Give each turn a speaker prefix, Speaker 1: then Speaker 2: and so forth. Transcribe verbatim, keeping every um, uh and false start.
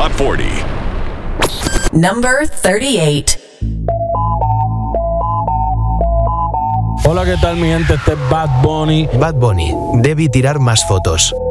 Speaker 1: Top cuarenta.
Speaker 2: Number thirty-eight.
Speaker 3: Hola, ¿qué tal mi gente? Este es Bad Bunny.
Speaker 4: Bad Bunny, debí tirar más fotos.